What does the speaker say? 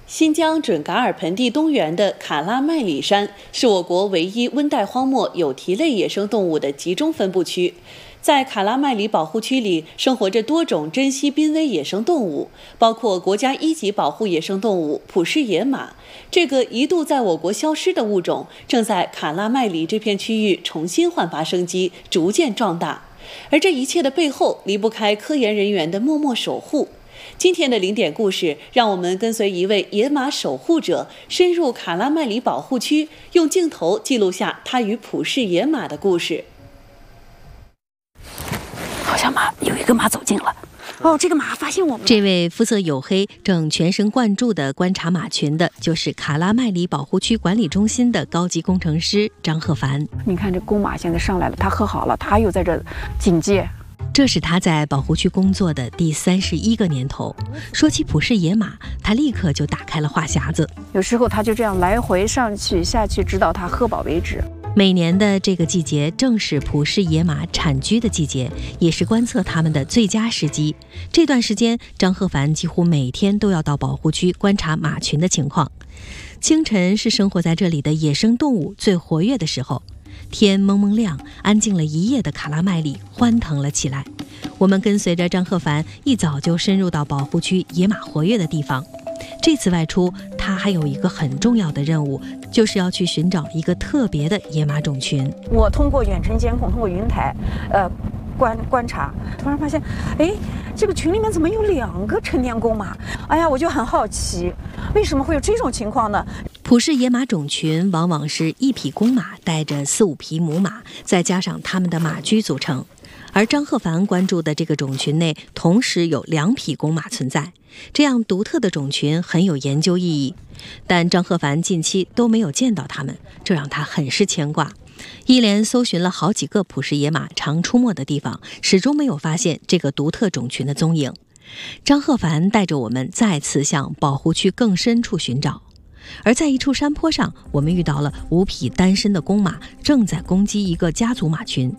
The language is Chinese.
新疆准噶尔盆地东缘的卡拉麦里山是我国唯一温带荒漠有蹄类野生动物的集中分布区。在卡拉麦里保护区里，生活着多种珍稀濒危野生动物，包括国家1级保护野生动物普氏野马。这个一度在我国消失的物种，正在卡拉麦里这片区域重新焕发生机，逐渐壮大。而这一切的背后，离不开科研人员的默默守护。今天的零点故事，让我们跟随一位野马守护者，深入卡拉麦里保护区，用镜头记录下他与普氏野马的故事。 好像有一个马走近了。这个马发现我们。 这位肤色黝黑、正全神贯注地观察马群的，就是卡拉麦里保护区管理中心的高级工程师张鹤凡。 你看这公马现在上来了，他喝好了，他又在这警戒。 这是他在保护区工作的第31个年头。说起普氏野马，他立刻就打开了话匣子。 有时候他就这样来回上去下去，直到他喝饱为止。 每年的这个季节正是普氏野马产居的季节，也是观测它们的最佳时机。这段时间，张鹤凡几乎每天都要到保护区观察马群的情况。清晨是生活在这里的野生动物最活跃的时候，天蒙蒙亮，安静了一夜的卡拉麦里欢腾了起来。我们跟随着张鹤凡一早就深入到保护区野马活跃的地方。这次外出，他还有一个很重要的任务，就是要去寻找一个特别的野马种群。 我通过远程监控，通过云台，观察，突然发现，这个群里面怎么有2个成年公马？我就很好奇，为什么会有这种情况呢？ 普氏野马种群往往是1匹公马带着4、5匹母马，再加上它们的马驹组成。而张鹤凡关注的这个种群内，同时有2匹公马存在。这样独特的种群很有研究意义，但张鹤凡近期都没有见到它们，这让他很是牵挂。一连搜寻了好几个普氏野马常出没的地方，始终没有发现这个独特种群的踪影。张鹤凡带着我们再次向保护区更深处寻找。而在一处山坡上，我们遇到了5匹单身的公马正在攻击一个家族马群。